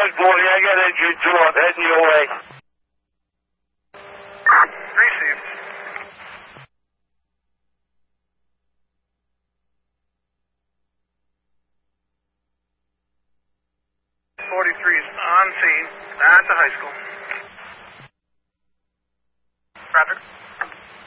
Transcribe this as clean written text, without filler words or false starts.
Osborne, I got engine 2. I'm heading your way. Received. .43's on scene at the high school.